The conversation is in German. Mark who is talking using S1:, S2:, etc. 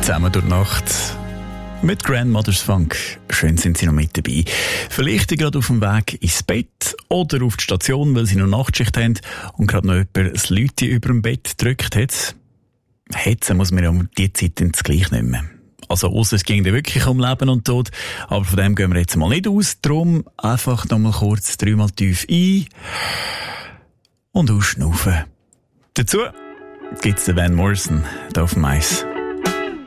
S1: zusammen durch die Nacht mit Grandmother's Funk. Schön sind Sie noch mit dabei. Vielleicht gerade auf dem Weg ins Bett oder auf die Station, weil Sie noch Nachtschicht haben und gerade noch jemand das Läute über dem Bett gedrückt hat. Hetzen muss man ja um die Zeit ins Gleich nicht mehr. Also ausser es ging wirklich um Leben und Tod. Aber von dem gehen wir jetzt mal nicht aus. Darum einfach noch mal kurz 3-mal tief ein und ausschnaufen. Dazu gibt's den Van Morrison hier auf dem Eis.